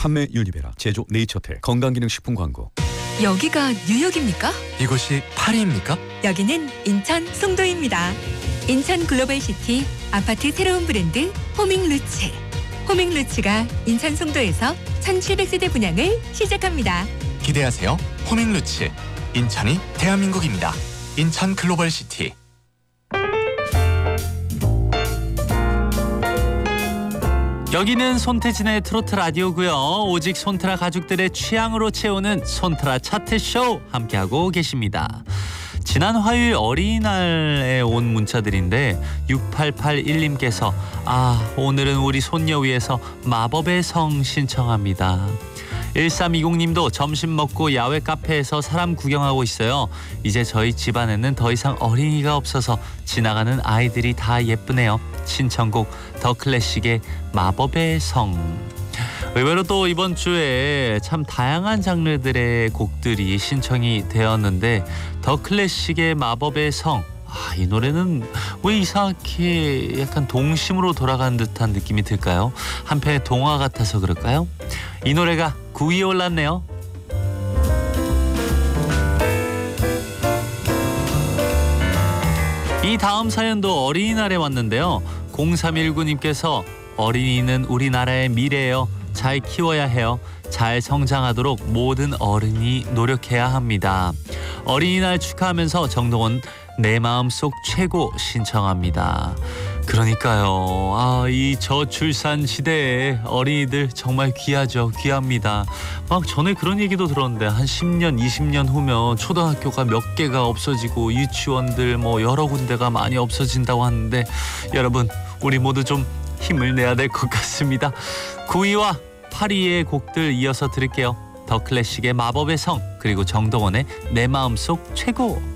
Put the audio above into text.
판매 유니베라, 제조 네이처텍, 건강기능식품 광고. 여기가 뉴욕입니까? 이곳이 파리입니까? 여기는 인천 송도입니다. 인천 글로벌시티 아파트 새로운 브랜드 호밍루츠. 호밍루츠가 인천 송도에서 1700세대 분양을 시작합니다. 기대하세요. 호밍루츠. 인천이 대한민국입니다. 인천 글로벌시티. 여기는 손태진의 트로트 라디오고요. 오직 손트라 가족들의 취향으로 채우는 손트라 차트쇼 함께하고 계십니다. 지난 화요일 어린이날에 온 문자들인데 6881님께서 오늘은 우리 손녀 위해서 마법의 성 신청합니다. 1320님도 점심 먹고 야외 카페에서 사람 구경하고 있어요. 이제 저희 집안에는 더 이상 어린이가 없어서 지나가는 아이들이 다 예쁘네요. 신청곡 더 클래식의 마법의 성. 의외로 또 이번 주에 참 다양한 장르들의 곡들이 신청이 되었는데 더 클래식의 마법의 성, 이 노래는 왜 이상하게 약간 동심으로 돌아가는 듯한 느낌이 들까요? 한편의 동화 같아서 그럴까요? 이 노래가 9위에 올랐네요. 이 다음 사연도 어린이날에 왔는데요. 0319님께서 어린이는 우리나라의 미래예요. 잘 키워야 해요. 잘 성장하도록 모든 어른이 노력해야 합니다. 어린이날 축하하면서 정동원 내 마음속 최고 신청합니다. 그러니까요. 이 저출산 시대에 어린이들 정말 귀하죠. 귀합니다. 막 전에 그런 얘기도 들었는데 한 10년, 20년 후면 초등학교가 몇 개가 없어지고 유치원들 여러 군데가 많이 없어진다고 하는데 여러분 우리 모두 좀 힘을 내야 될 것 같습니다. 9위와 8위의 곡들 이어서 들을게요. 더 클래식의 마법의 성 그리고 정동원의 내 마음속 최고.